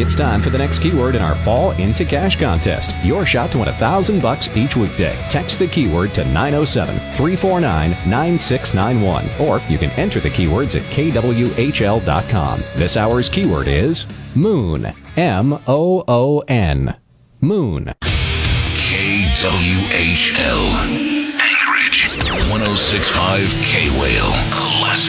It's time for the next keyword in our Fall Into Cash contest. Your shot to win $1,000 each weekday. Text the keyword to 907-349-9691. Or you can enter the keywords at kwhl.com. This hour's keyword is moon. M-O-O-N. Moon. KWHL. Anchorage. 106.5 K-Whale. Classic.